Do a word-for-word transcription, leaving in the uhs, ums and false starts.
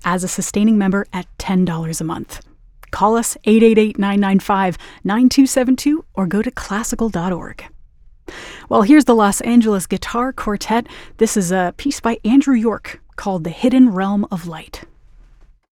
as a sustaining member at ten dollars a month. Call us eight eight eight, nine nine five, nine two seven two or go to classical dot org. Well, here's the Los Angeles Guitar Quartet. This is a piece by Andrew York called The Hidden Realm of Light.